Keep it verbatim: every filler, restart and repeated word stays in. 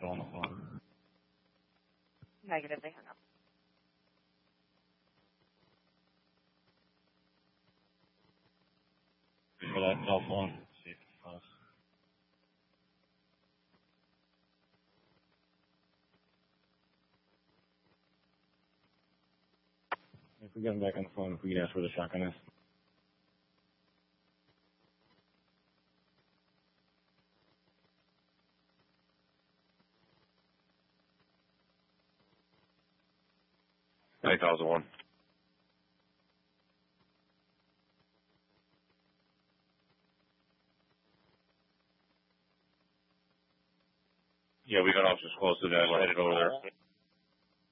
still on the phone. Negative, they hung up. For that cell phone. See if it's close. If we get him back on the phone, if we could ask where the shotgun is. nine thousand one. Yeah, we got officers close to that. Headed over there.